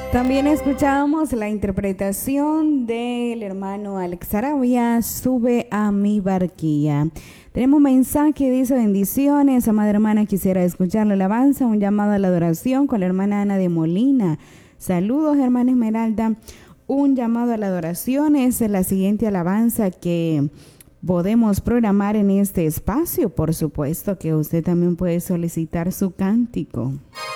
También escuchamos la interpretación del hermano Alex Arabia, Sube a mi barquilla. Tenemos un mensaje, dice: bendiciones, amada hermana, quisiera escuchar la alabanza, un llamado a la adoración con la hermana Ana de Molina. Saludos, hermana Esmeralda. Un llamado a la adoración es la siguiente alabanza que podemos programar en este espacio. Por supuesto que usted también puede solicitar su cántico.